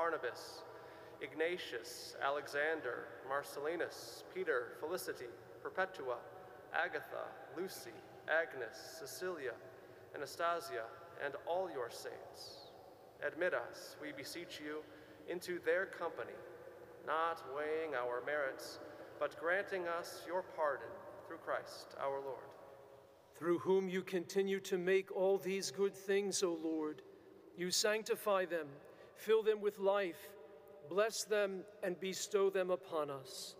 Barnabas, Ignatius, Alexander, Marcellinus, Peter, Felicity, Perpetua, Agatha, Lucy, Agnes, Cecilia, Anastasia, and all your saints. Admit us, we beseech you, into their company, not weighing our merits, but granting us your pardon through Christ our Lord. Through whom you continue to make all these good things, O Lord, you sanctify them, fill them with life, bless them, and bestow them upon us.